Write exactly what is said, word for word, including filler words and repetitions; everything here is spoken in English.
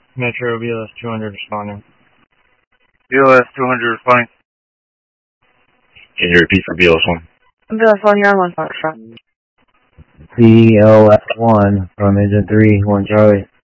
Metro B L S two hundred responding. B L S two hundred responding. Can you repeat for B L S one? B L S one, you're on one Foxtrot. B L S one from Engine three, one Charlie.